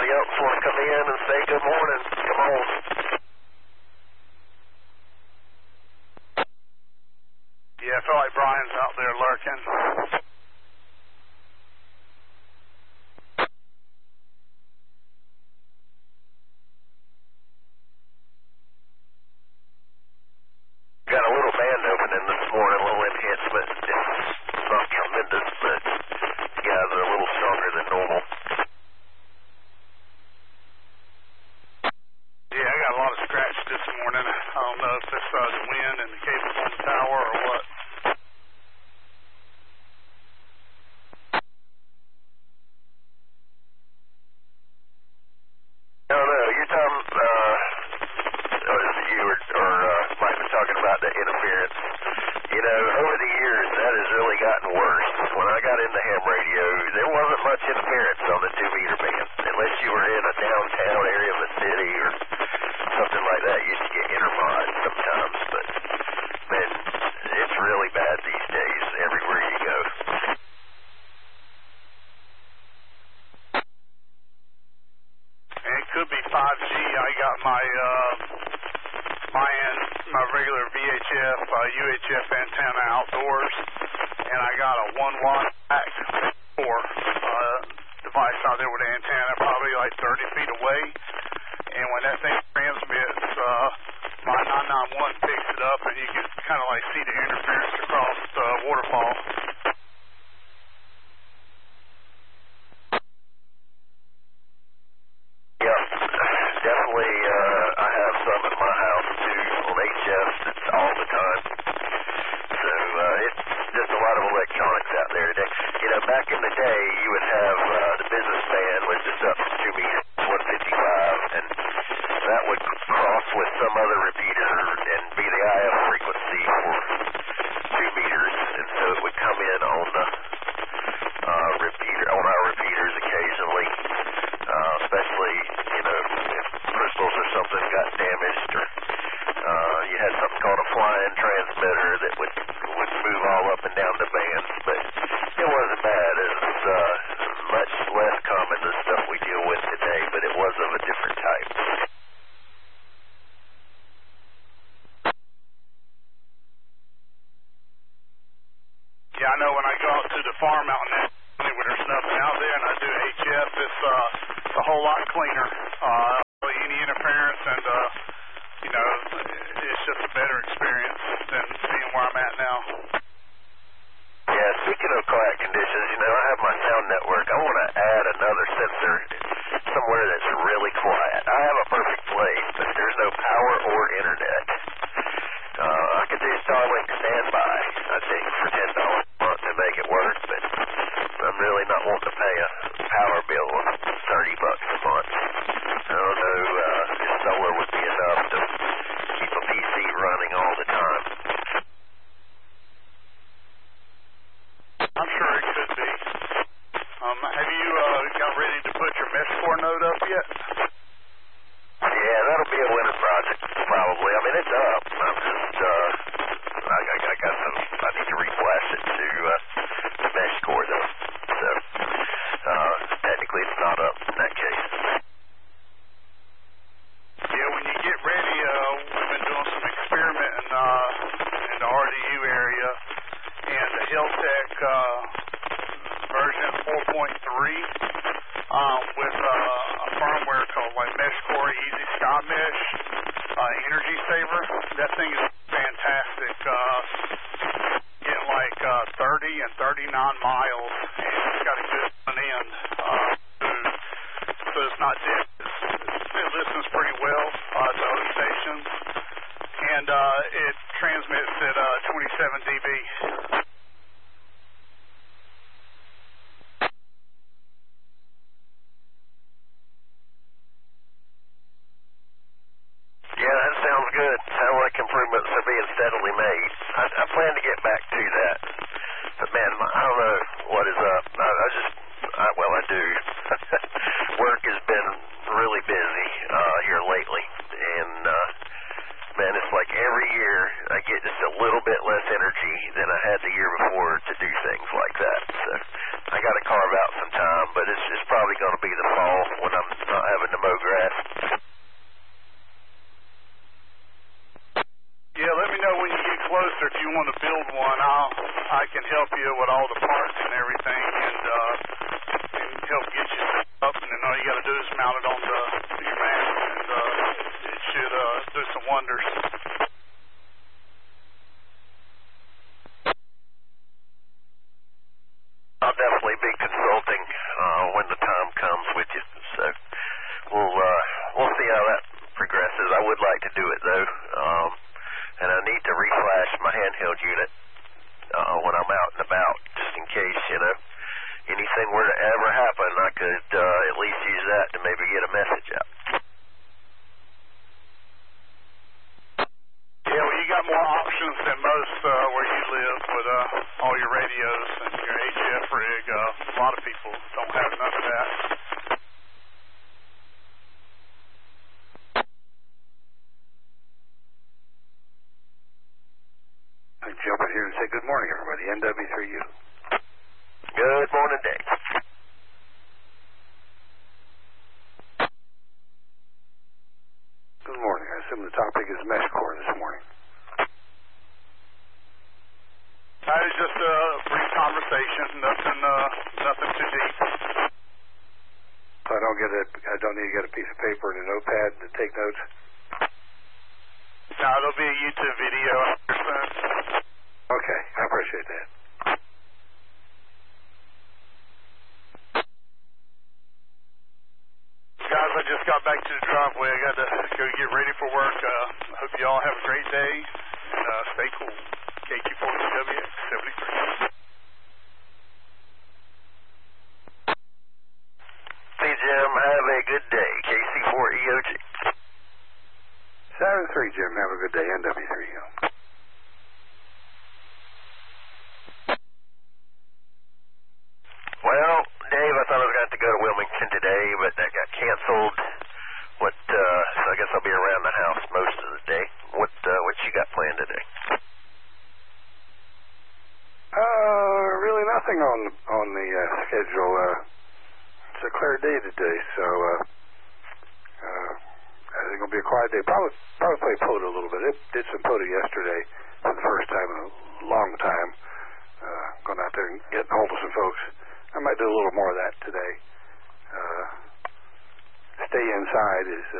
anybody else want to come in and say good morning, come on. Yeah, I feel like Brian's out there lurking. Got a little band opening this morning, a little enhancement. It's not tremendous, but the guys are a little stronger than normal. Yeah, I got a lot of scratch this morning. I don't know if it's the wind and the cables on the tower or what. I don't know. You're talking, you or Mike was talking about the interference. You know, over the years, that has really gotten worse. When I got into ham radio, there wasn't much interference on the 2-meter band. Unless you were in a downtown area of a city or something like that, you used to get intermod sometimes. But, man, it's really bad these days everywhere you go. It could be 5G. I got my regular VHF, UHF antenna outdoors, and I got a 1-watt back 4 device out there with an antenna probably like 30 feet away. And when that thing transmits, my 991 picks it up, and you can kind of like see the interference across the waterfall. Yeah, definitely. I have some at my house too on HF. It's all the time. So it's just a lot of electronics out there today. You know, back in the day, you would have the business band was just up to 2 meters, 155, and that would cross with some other repeater and be the IF frequency for 2 meters, and so it would come in on the repeater, on our repeaters occasionally. Especially, you know, if crystals or something got damaged, or you had something called a flying transmitter that would move all up and down the bands, but it wasn't bad. It was much less common than stuff we deal with today, but it was of a different type. Yeah, I know when I go out to the farm out in that where there's nothing out there and I do HF, it's a whole lot cleaner. Really any interference, and you know, it's just a better experience than seeing where I'm at now. Yeah, speaking of quiet conditions, you know, I have my sound network. I want to add another sensor somewhere that's really quiet. I have a perfect place, but there's no power or internet. I could do Starlink standby, I think, for $10 a month to make it work, but I'm really not wanting to pay a power bill of $30 a month. I don't know if solar would be enough to keep a PC running all the time. I'm sure it could be. Have you got ready to put your mesh core node up yet? Yeah, that'll be a winter project, probably. I mean, it's up. I'm just, I got some, I need to reflash it to mesh core, though. So, technically it's not up in that case. Yeah, when you get ready, we've been doing some experimenting in the RDU area, and the Hilltech version 4.3 with a firmware called like Mesh Core Easy Sky Mesh Energy Saver. That thing is fantastic. Getting like 30 and 39 miles, and it's got a good front end, so it's not dead. It listens pretty well to other stations, and it transmits at 27 dB. Yeah, that sounds good. Sounds like improvements are being steadily made. I plan to get back to that. But, man, I don't know what is up. I do. Work has been really busy here lately. And, man, it's like every year I get just a little bit less energy than I had the year before to do things like that. So I got to carve out some time, but it's probably going to be the fall when I'm not if you want to build one, I can help you with all the parts and everything, and help get you set up. And then all you got to do is mount it on your mast, and it should do some wonders. I'll definitely be consulting when the time comes with you. So we'll see how that progresses. I would like to do it though, and I need to reflash my handheld unit when I'm out and about, just in case anything were to ever happen. I could at least use that to maybe get a message out. Yeah, well, you got more options than most where you live with all your radios and your HF rig. A lot of people don't have none of that. I'll jump in here and say good morning, everybody. NW3U. Good morning, Dave. Good morning. I assume the topic is mesh core this morning. That is just a brief conversation, nothing too deep. So I don't need to get a piece of paper and a notepad to take notes? No, there'll be a YouTube video soon. Okay, I appreciate that. Guys, I just got back to the driveway. I got to go get ready for work. I hope you all have a great day, and stay cool. KQ4WX 73. See, Jim, have a good day. KC4EOG. 7-3, Jim. Have a good day. NW3U. Well, Dave, I thought I was going to have to go to Wilmington today, but that got canceled. So I guess I'll be around the house most of the day. What you got planned today? Really nothing on the schedule. It's a clear day today, so I think it'll be a quiet day. Probably play POTA a little bit. It did some POTA yesterday for the first time in a long time. Going out there and getting hold of some folks. I might do a little more of that today. Stay inside is